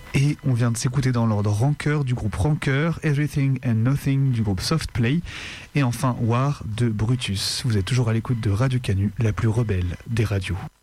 Et on vient de s'écouter dans l'ordre Rancœur du groupe Rancœur, Everything and Nothing du groupe Softplay, et enfin War de Brutus. Vous êtes toujours à l'écoute de Radio Canu, la plus rebelle des radios.